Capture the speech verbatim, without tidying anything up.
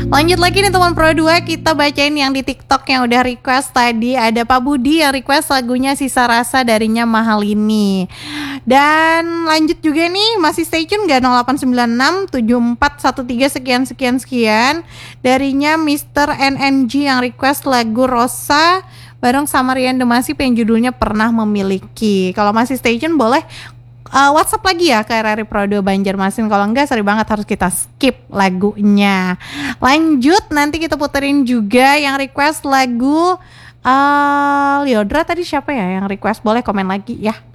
Lanjut lagi nih teman Pro dua, kita bacain yang di TikTok yang udah request tadi. Ada Pak Budi yang request lagunya Sisa Rasa darinya Mahal Ini. Dan lanjut juga nih, masih stay tune gak? nol delapan sembilan enam tujuh empat satu tiga sekian sekian sekian. Darinya mister N N G yang request lagu Rosa bareng sama Rian Demasi yang judulnya Pernah Memiliki. Kalau masih stay tune boleh uh, WhatsApp lagi ya ke R R I Pro dua Banjarmasin. Kalau enggak sorry banget harus kita skip lagunya. Lanjut, nanti kita puterin juga yang request lagu uh, Liodra tadi siapa ya yang request, boleh komen lagi ya.